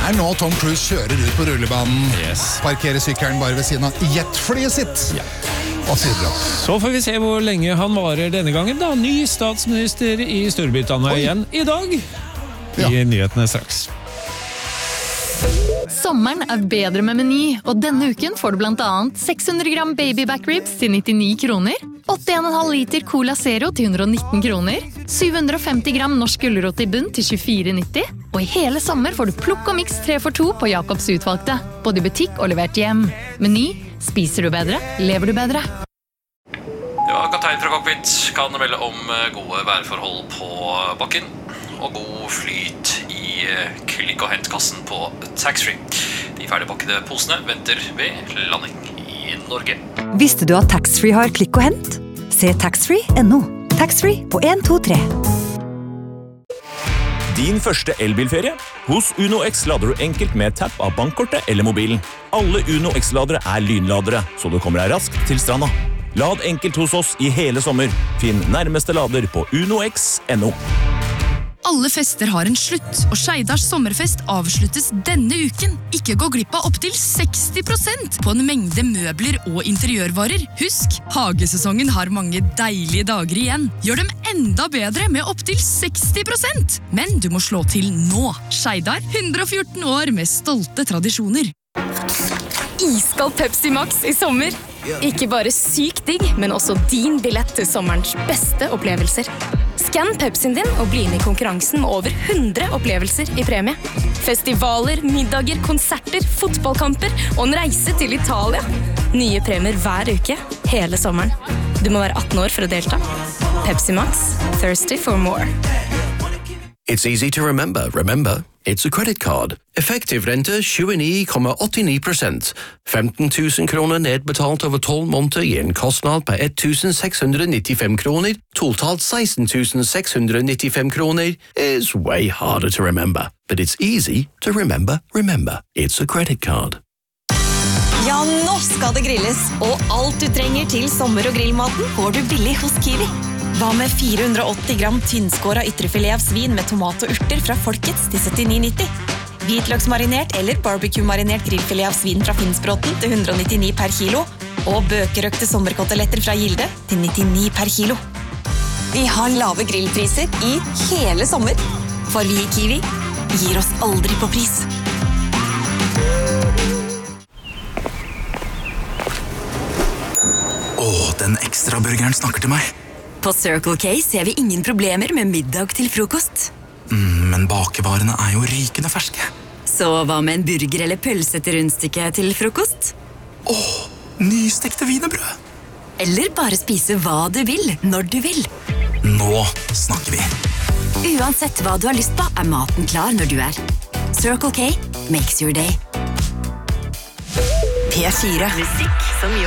nå Tom Cruise kjører ut på rullebanen, parkerer sykkelen bare ved siden av jetflyet sitt, og sier bra. Så får vi se hvor lenge han varer denne gangen da. Ny statsminister i Storbritannia igjen i dag. I nyhetene straks. Sommeren bedre med Meny, og denne uken får du blant annet 600 gram baby back ribs til 99 kroner, 8,5 liter Cola Zero til 119 kroner, 750 gram norsk gulrot i bunn til 24,90, og i hele sommer får du plukk og mix 3 for 2 på Jacobs utvalgte, både i butikk og levert hjem. Meny, spiser du bedre, lever du bedre. Kaptein fra Cockpit kan melde om gode værforhold på bakken og god flyt i klikk- og hentkassen på taxfree. De ferdigpakkede posene venter ved landing i Norge. Visste du at taxfree har klikk og hent? Se taxfree.no. Taxfree på 1, 2, 3. Din første elbilferie? Hos Uno X lader du enkelt med tapp av bankkortet eller mobilen. Alle Uno X-ladere lynladere, så du kommer deg raskt til stranda. Lad enkelt hos oss i hele sommer. Finn nærmeste lader på unox.no. Alle fester har en slutt, og Skeidars sommerfest avsluttes denne uken. Ikke gå glipp av opp til 60% på en mengde møbler og interiørvarer. Husk, hagesesongen har mange deilige dager igjen. Gjør dem enda bedre med opp til 60%. Men du må slå til nå. Skeidar, 114 år med stolte tradisjoner. Iskald Pepsi Max i sommer. Ikke bare sykt digg, men også din billett til sommerens beste opplevelser. Skann Pepsien din og bli med i konkurransen med over 100 opplevelser i premie. Festivaler, middager, konserter, fotballkamper og en reise til Italia. Nye premier hver uke, hele sommeren. Du må være 18 år for å delta. Pepsi Max, thirsty for more. It's easy to remember. Remember, it's a credit card. Effektiv rente 29,89%. 15 000 kroner nedbetalt over 12 måneder i en kostnad på 1,695 kroner. Totalt 16 695 kroner is way harder to remember. But it's easy to remember. Remember, it's a credit card. Ja, nå skal det grilles, og alt du trenger til sommer- og grillmaten får du billig hos Kiwi. Hva med 480 gram tynnskåret ytrefilet av svin med tomat og urter fra Folkets til 79,90? Hvitløksmarinert eller barbecue-marinert grillfilet av svin fra Finnsbråten til 199 per kilo, og bøkerøkte sommerkoteletter fra Gilde til 99 per kilo. Vi har lave grillpriser i hele sommer, for vi i Kiwi gir oss aldri på pris. Den ekstra burgeren snakker til meg. På Circle K ser vi ingen problemer med middag til frokost. Men bakevarene jo rykende ferske. Så hva med en burger eller pølse til rundstykke til frokost? Nystekte wienerbrød. Eller bare spise hva du vil, når du vil. Nå snakker vi. Uansett hva du har lyst på, maten klar når du Circle K makes your day. P4. Musikk som gjør